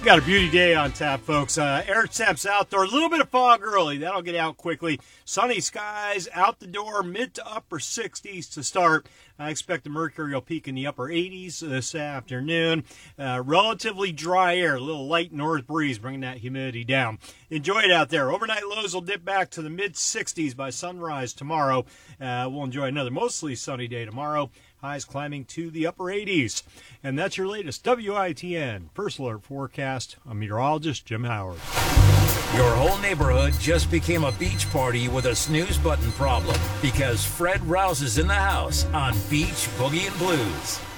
Got a beauty day on tap, folks. Air temps outdoor. A little bit of fog early. That'll get out quickly. Sunny skies out the door. Mid to upper 60s to start. I expect the mercury will peak in the upper 80s this afternoon. Relatively dry air. A little light north breeze bringing that humidity down. Enjoy it out there. Overnight lows will dip back to the mid 60s by sunrise tomorrow. We'll enjoy another mostly sunny day tomorrow. Highs climbing to the upper 80s. And that's your latest WITN First Alert Forecast. I'm meteorologist Jim Howard. Your whole neighborhood just became a beach party with a snooze button problem because Fred Rouse is in the house on Beach Boogie and Blues.